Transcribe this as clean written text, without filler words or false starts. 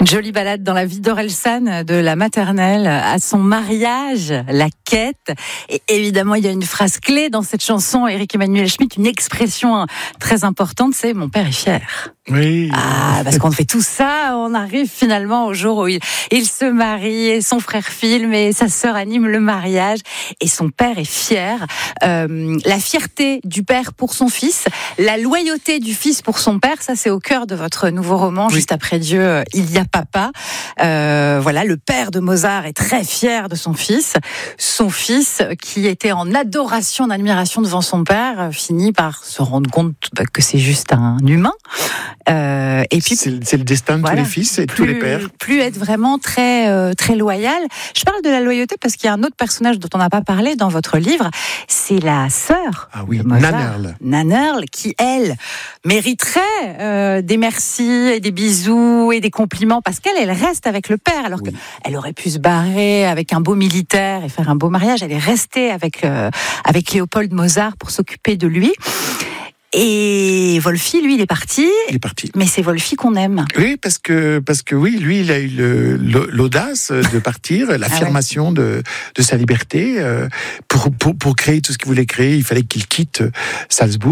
Une jolie balade dans la vie d'Orelsan, de la maternelle à son mariage, la quête. Et évidemment, il y a une phrase clé dans cette chanson, Éric Emmanuel Schmitt, une expression très importante, c'est « mon père est fier ». Oui. Ah, parce qu'on fait tout ça, on arrive finalement au jour où il se marie, et son frère filme et sa sœur anime le mariage, et son père est fier. La fierté du père pour son fils, la loyauté du fils pour son père, ça c'est au cœur de votre nouveau roman, oui. Juste après Dieu, il y a papa. Voilà, le père de Mozart est très fier de son fils. Son fils, qui était en adoration, en admiration devant son père, finit par se rendre compte que c'est juste un humain. Et puis c'est le destin de tous les fils et de tous les pères. Plus être vraiment très très loyal. Je parle de la loyauté parce qu'il y a un autre personnage dont on n'a pas parlé dans votre livre, c'est la sœur. Ah oui, Nannerl. Nannerl, qui elle mériterait des merci et des bisous et des compliments parce qu'elle reste avec le père alors qu'elle aurait pu se barrer avec un beau militaire et faire un beau mariage. Elle est restée avec Léopold Mozart pour s'occuper de lui. Et Wolfi, lui, il est parti. Mais c'est Wolfi qu'on aime. Oui, parce que oui, lui, il a eu l'audace de partir, l'affirmation de sa liberté. Pour créer tout ce qu'il voulait créer, il fallait qu'il quitte Salzbourg.